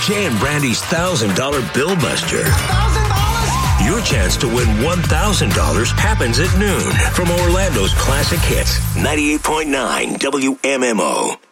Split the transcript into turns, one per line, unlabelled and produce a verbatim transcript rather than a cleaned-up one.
Jay and Brandy's one thousand dollars Bill Buster.
one thousand dollars?
Your chance to win one thousand dollars happens at noon from Orlando's Classic Hits, ninety-eight point nine W M M O.